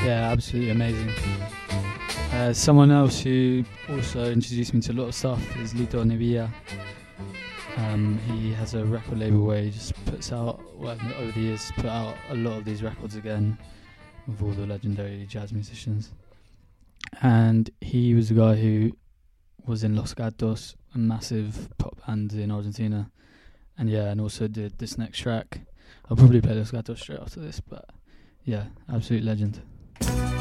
Yeah, absolutely amazing. Someone else who also introduced me to a lot of stuff is Lito Nevilla. He has a record label where he just puts out, well, over the years, put out a lot of these records again with all the legendary jazz musicians. And he was the guy who was in Los Gatos, a massive pop band in Argentina. And yeah, and also did this next track. I'll probably play Los Gatos straight after this, but yeah, absolute legend.